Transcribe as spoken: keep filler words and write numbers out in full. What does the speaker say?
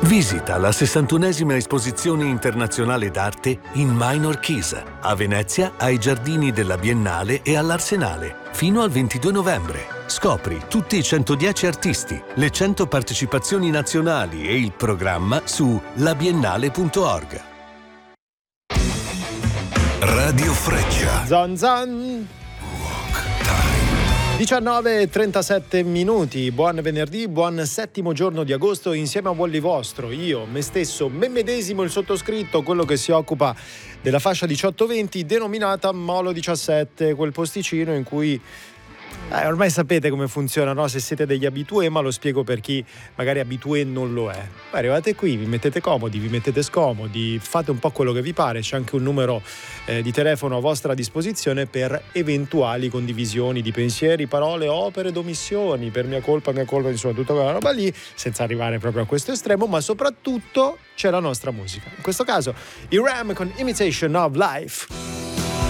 Visita la sessantunesima esposizione internazionale d'arte in Minor Keys, a Venezia, ai giardini della Biennale e all'Arsenale, fino al ventidue novembre. Scopri tutti i centodieci artisti, le cento partecipazioni nazionali e il programma su labiennale punto org. Radio Freccia. Zan zan. diciannove e trentasette minuti, buon venerdì, buon settimo giorno di agosto insieme a Wally Vostro, io, me stesso, me medesimo, il sottoscritto, quello che si occupa della fascia diciotto venti denominata Molo diciassette, quel posticino in cui eh, ormai sapete come funziona, no? Se siete degli abitué, ma lo spiego per chi magari abitué non lo è. Poi arrivate qui, vi mettete comodi, vi mettete scomodi, fate un po' quello che vi pare, c'è anche un numero eh, di telefono a vostra disposizione per eventuali condivisioni di pensieri, parole, opere, omissioni, per mia colpa, mia colpa, insomma tutta quella roba lì, senza arrivare proprio a questo estremo, ma soprattutto c'è la nostra musica. In questo caso i Ram con Imitation of Life.